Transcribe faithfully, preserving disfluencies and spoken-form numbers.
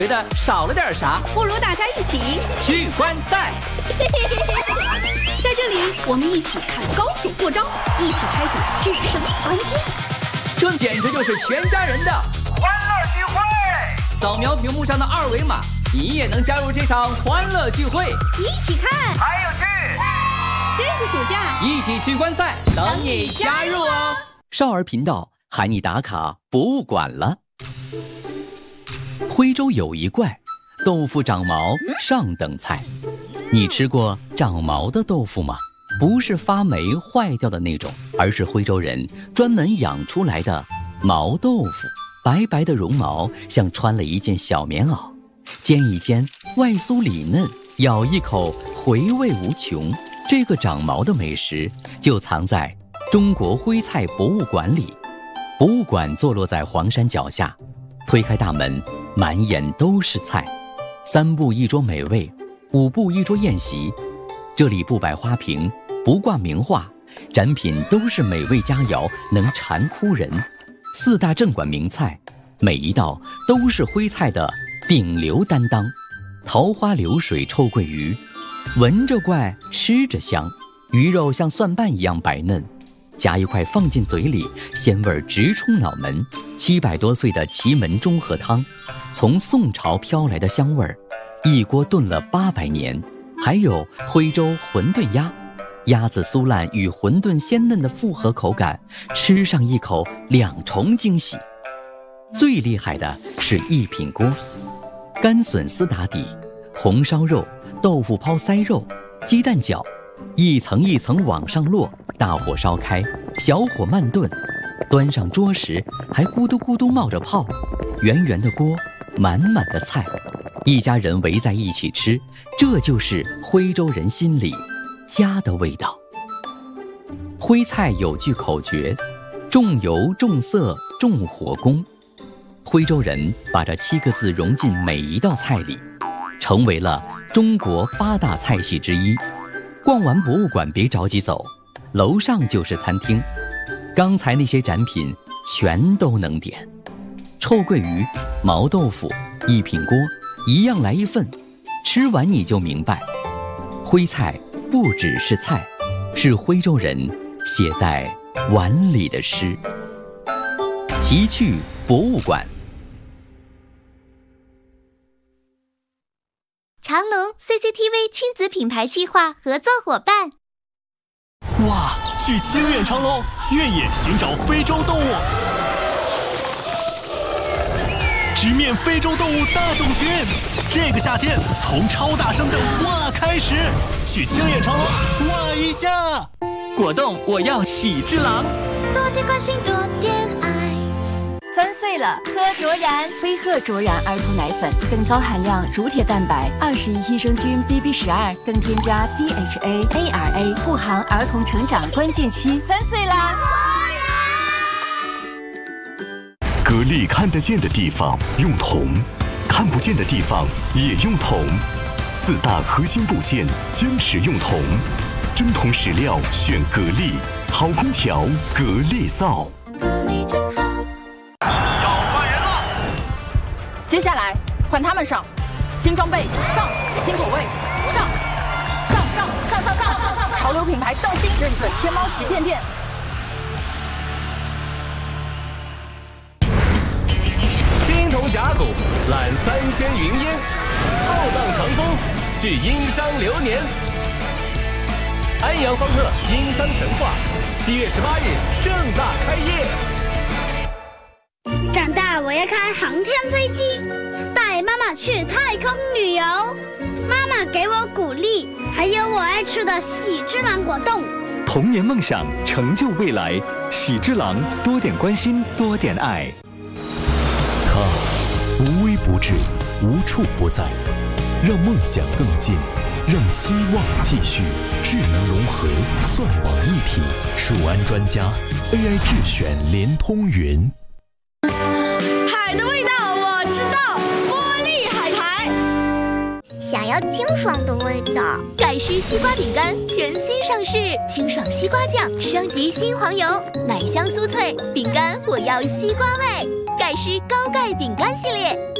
觉得少了点啥， 不如大家一起去观赛。 在这里，我们一起看高手过招，一起拆解制胜关键。 这简直就是全家人的欢乐聚会！ 扫描屏幕上的二维码，你也能加入这场欢乐聚会。 一起看， 还有趣！ 这个暑假一起去观赛，等你加入哦！少儿频道喊你打卡博物馆了。徽州有一怪，豆腐长毛上等菜。你吃过长毛的豆腐吗？不是发霉坏掉的那种，而是徽州人专门养出来的毛豆腐。白白的绒毛像穿了一件小棉袄，煎一煎，外酥里嫩，咬一口回味无穷。这个长毛的美食就藏在中国徽菜博物馆里。博物馆坐落在黄山脚下，推开大门，满眼都是菜。三步一桌美味，五步一桌宴席。这里不摆花瓶，不挂名画，展品都是美味佳肴，能馋哭人。四大镇馆名菜，每一道都是徽菜的顶流担当。桃花流水臭鳜鱼，闻着怪，吃着香，鱼肉像蒜瓣一样白嫩，夹一块放进嘴里，鲜味直冲脑门。七百多岁的祁门中和汤，从宋朝飘来的香味儿，一锅炖了八百年。还有徽州馄饨鸭，鸭子酥烂与馄饨鲜嫩的复合口感，吃上一口两重惊喜。最厉害的是一品锅，干笋丝打底，红烧肉、豆腐泡塞肉、鸡蛋饺，一层一层往上落，大火烧开，小火慢炖，端上桌时还咕嘟咕嘟冒着泡。圆圆的锅，满满的菜，一家人围在一起吃，这就是徽州人心里家的味道。徽菜有句口诀：重油重色重火功。徽州人把这七个字融进每一道菜里，成为了中国八大菜系之一。逛完博物馆别着急走，楼上就是餐厅，刚才那些展品全都能点。臭鳜鱼、毛豆腐、一品锅，一样来一份，吃完你就明白，徽菜不只是菜，是徽州人写在碗里的诗。奇趣博物馆。 长隆 C C T V 亲子品牌计划合作伙伴。 哇，去清远长隆，越野寻找非洲动物，直面非洲动物大种群。这个夏天，从超大声的哇开始，去清远长隆哇一下。 果冻，我要喜之郎。 多点关心，多点爱。 三岁了，喝卓然飞鹤卓然儿童奶粉，更高含量乳铁蛋白，二十一益生菌 B B 十二，更添加 D H A A R A， 护航儿童成长关键期。三岁啦！ 格力看得见的地方用铜，看不见的地方也用铜。四大核心部件坚持用铜，真铜实料选格力，好空调格力造。 格力真好。 要换人了！ 接下来换他们上，新装备上，新口味上，上上上上上上上，潮流品牌上新，认准天猫旗舰店。 青铜甲骨揽三千云烟，浩荡长风续殷商流年。安阳方特殷商神话，七月十八日盛大开业。 长大我要开航天飞机，带妈妈去太空旅游。妈妈给我鼓励，还有我爱吃的喜之郎果冻。 童年梦想，成就未来。喜之郎，多点关心，多点爱。 它无微不至，无处不在，让梦想更近，让希望继续。智能融合，算网一体，数安专家 A I 智选联通云。 海的味道我知道，玻璃海苔。 想要清爽的味道，盖诗西瓜饼干全新上市，清爽西瓜酱升级新黄油，奶香酥脆，饼干我要西瓜味。盖诗高钙饼干系列。